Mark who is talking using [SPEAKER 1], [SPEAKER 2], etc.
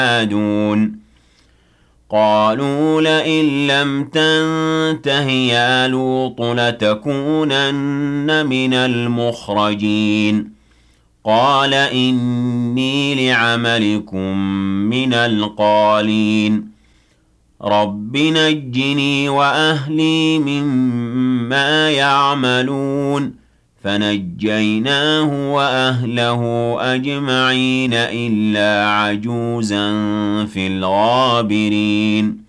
[SPEAKER 1] عادون قالوا لئن لم تنته يا لوط لتكونن من المخرجين قال إني لعملكم من القالين رب نجني وأهلي مما يعملون فنجيناه وأهله أجمعين إلا عجوزا في الغابرين